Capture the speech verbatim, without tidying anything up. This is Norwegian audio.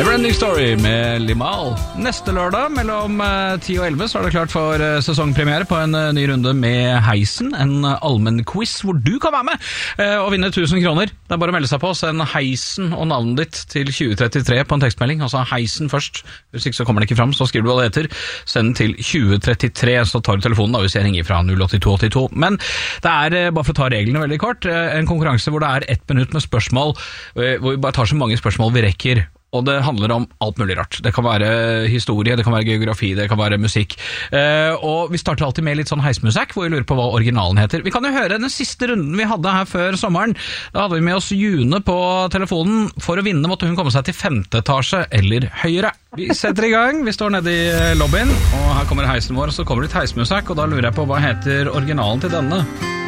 Neverending Story med Limahl. Neste lørdag mellom ti og elleve så er det klart for sesongpremiere på en ny runde med Heisen, en allmenn quiz hvor du kan være med og vinne tusen kroner. Det er bare å melde seg på, send Heisen og navnet ditt til tjue trettitre på en tekstmelding, altså Heisen først. Hvis ikke så kommer det ikke fram, så skriver du hva det heter. Send til tjue trettitre, så tar du telefonen da hvis jeg ringer fra null åtte to åtte to. Men det er, bare for å ta reglene veldig kort, en konkurranse hvor det er ett minutt med spørsmål, hvor vi bare tar så mange spørsmål vi rekker. Og det handler om alt mulig rart. Det kan være historie, det kan være geografi, det kan være musikk. Eh, og vi starter alltid med litt sånn heismusikk, hvor vi lurer på hva originalen heter. Vi kan jo høre den siste runden vi hadde her før sommeren. Da hadde vi med oss June på telefonen. For å vinne måtte hun komme seg til femte etasje eller høyere. Vi setter i gang. Vi står nede i lobbyen, og her kommer heisen vår, og så kommer det litt heismusikk, og da lurer jeg på hva heter originalen til denne.